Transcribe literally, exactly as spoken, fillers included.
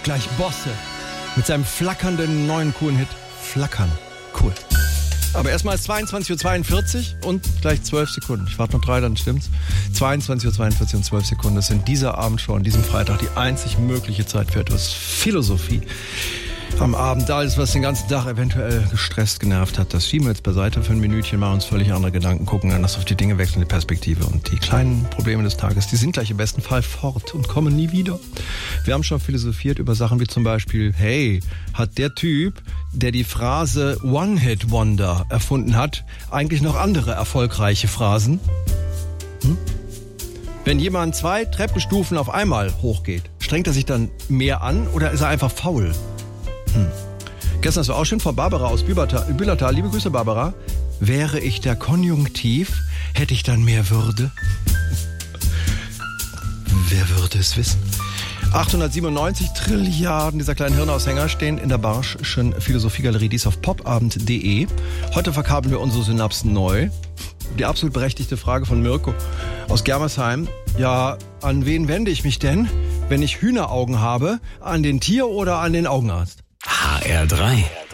gleich Bosse. Mit seinem flackernden neuen coolen Hit. Flackern. Cool. Aber erstmal zweiundzwanzig Uhr zweiundvierzig und gleich zwölf Sekunden. Ich warte noch drei, dann stimmt's. zweiundzwanzig Uhr zweiundvierzig und zwölf Sekunden. Das sind dieser Abendshow an diesem Freitag die einzig mögliche Zeit für etwas Philosophie. Am Abend, alles, was den ganzen Tag eventuell gestresst, genervt hat, das schieben wir jetzt beiseite für ein Minütchen, machen uns völlig andere Gedanken, gucken anders auf die Dinge, wechseln die Perspektive. Und die kleinen Probleme des Tages, die sind gleich im besten Fall fort und kommen nie wieder. Wir haben schon philosophiert über Sachen wie zum Beispiel, hey, hat der Typ, der die Phrase One-Hit-Wonder erfunden hat, eigentlich noch andere erfolgreiche Phrasen? Hm? Wenn jemand zwei Treppenstufen auf einmal hochgeht, strengt er sich dann mehr an oder ist er einfach faul? Hm. Gestern hast du auch schon von Barbara aus Bühlertal. Liebe Grüße, Barbara. Wäre ich der Konjunktiv, hätte ich dann mehr Würde? Wer würde es wissen? achthundertsiebenundneunzig Trilliarden dieser kleinen Hirnaushänger stehen in der Barsch'schen Philosophiegalerie, dies auf popabend punkt de. Heute verkabeln wir unsere Synapsen neu. Die absolut berechtigte Frage von Mirko aus Germersheim. Ja, an wen wende ich mich denn, wenn ich Hühneraugen habe? An den Tier- oder an den Augenarzt? H R drei.